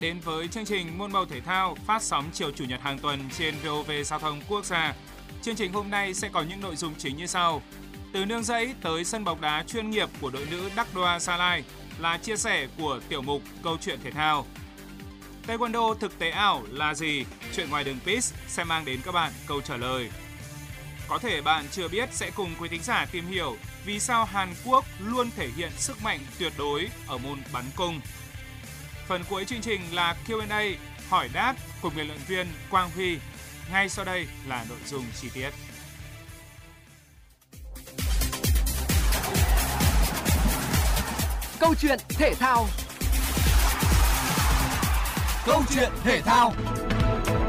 Đến với chương trình Môn bầu thể thao phát sóng chiều Chủ nhật hàng tuần trên VOV Giao thông Quốc gia. Chương trình hôm nay sẽ có những nội dung chính như sau. Từ nương rẫy tới sân bóng đá chuyên nghiệp của đội nữ Đắc Đoa Gia Lai là chia sẻ của tiểu mục Câu chuyện thể thao. Taekwondo thực tế ảo là gì? Chuyện ngoài đường pit sẽ mang đến các bạn câu trả lời. Có thể bạn chưa biết, sẽ cùng quý thính giả tìm hiểu vì sao Hàn Quốc luôn thể hiện sức mạnh tuyệt đối ở môn bắn cung. Phần cuối chương trình là Q&A, hỏi đáp cùng biên luận viên Quang Huy. Ngay sau đây là nội dung chi tiết. Câu chuyện thể thao. Câu chuyện thể thao.